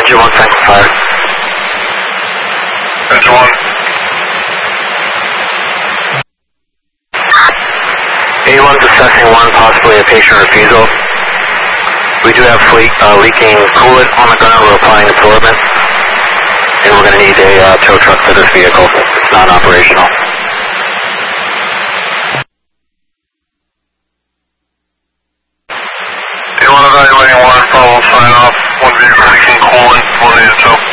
Engine 1, tank fire. Engine 1. A1's assessing 1, possibly a patient refusal. We do have leaking coolant on the ground. We're applying absorbent. And we're going to need a tow truck for this vehicle. It's non-operational. A1 evaluating 1, follow sign off. 1 vehicle leaking coolant, 1 need a tow.